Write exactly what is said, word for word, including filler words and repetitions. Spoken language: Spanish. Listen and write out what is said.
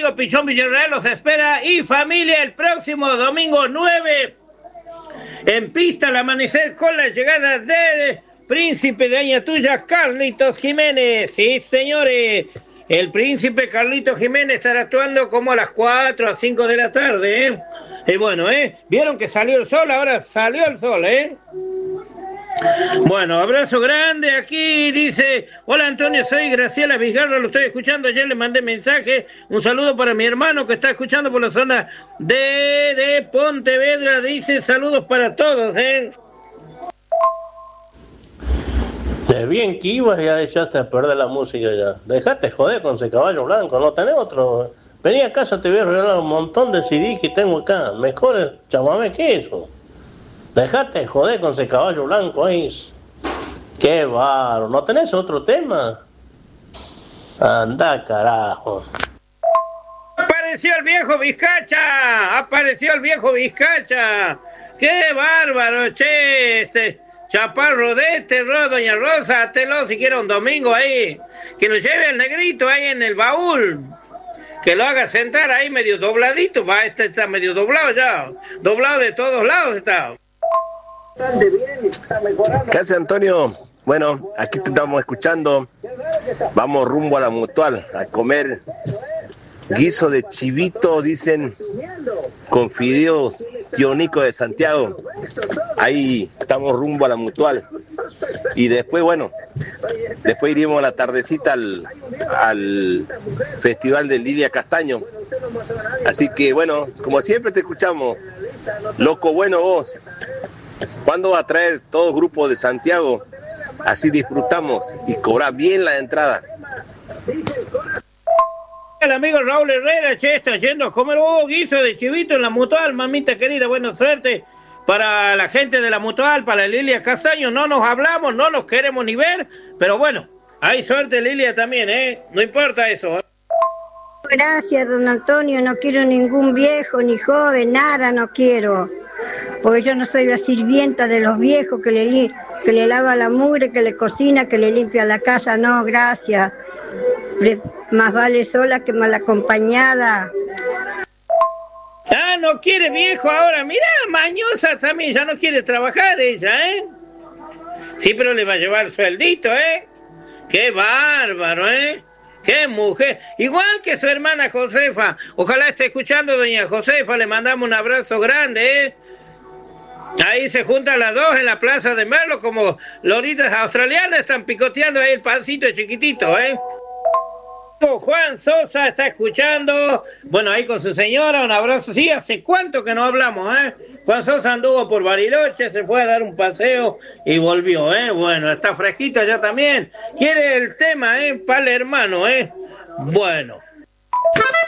amigo Pichón Villarreal los espera y familia el próximo domingo nueve en pista al amanecer con la llegada del príncipe de Añatuya, Carlitos Jiménez. Sí, señores, el príncipe Carlitos Jiménez estará actuando como a las cuatro a cinco de la tarde, ¿eh? Y bueno, ¿eh? Vieron que salió el sol, ahora salió el sol, ¿eh? Bueno, abrazo grande aquí, dice, hola Antonio, soy Graciela Vizgarra, lo estoy escuchando, ayer le mandé mensaje, un saludo para mi hermano que está escuchando por la zona de, de Pontevedra, dice, saludos para todos, ¿eh? De bien que ibas, ya echaste a perder la música ya, dejate joder con ese caballo blanco, no tenés otro, vení a casa, te voy a regalar un montón de C D que tengo acá, mejor chamame que eso. Dejate joder con ese caballo blanco ahí. Qué bárbaro. ¿No tenés otro tema? Anda, carajo. Apareció el viejo Vizcacha. Apareció el viejo Vizcacha. Qué bárbaro, che. Este chaparro de este, doña Rosa, atelo siquiera un domingo ahí. Que lo lleve el negrito ahí en el baúl. Que lo haga sentar ahí medio dobladito. Va, este está medio doblado ya. Doblado de todos lados está. ¿Qué hace, Antonio? Bueno, aquí te estamos escuchando. Vamos rumbo a la Mutual a comer guiso de chivito, dicen, con fideos Tío Nico de Santiago. Ahí estamos rumbo a la Mutual. Y después, bueno, después iremos a la tardecita al, al Festival de Lilia Castaño. Así que, bueno, como siempre te escuchamos, loco bueno vos. ¿Cuándo va a traer todo el grupo de Santiago? Así disfrutamos y cobrar bien la entrada. El amigo Raúl Herrera, che, está yendo a comer oh, guiso de chivito en la Mutual, mamita querida, buena suerte para la gente de la Mutual, para Lilia Castaño. No nos hablamos, no nos queremos ni ver, pero bueno, hay suerte Lilia también, ¿eh? No importa eso, ¿eh? Gracias, don Antonio, no quiero ningún viejo ni joven, nada no quiero. Porque yo no soy la sirvienta de los viejos que le, que le lava la mugre, que le cocina, que le limpia la casa. No, gracias. Más vale sola que mal acompañada. Ah, no quiere viejo ahora. Mirá, mañosa también, ya no quiere trabajar ella, ¿eh? Sí, pero le va a llevar sueldito, ¿eh? Qué bárbaro, ¿eh? ¡Qué mujer! Igual que su hermana Josefa. Ojalá esté escuchando doña Josefa. Le mandamos un abrazo grande, ¿eh? Ahí se juntan las dos en la plaza de Merlo como loritas australianas. Están picoteando ahí el pancito chiquitito, ¿eh? Juan Sosa está escuchando. Bueno, ahí con su señora. Un abrazo. Sí, ¿hace cuánto que no hablamos, eh? Juan Sosa anduvo por Bariloche, se fue a dar un paseo y volvió, ¿eh? Bueno, está fresquito ya también. Quiere el tema, ¿eh? Para el hermano, ¿eh? Bueno.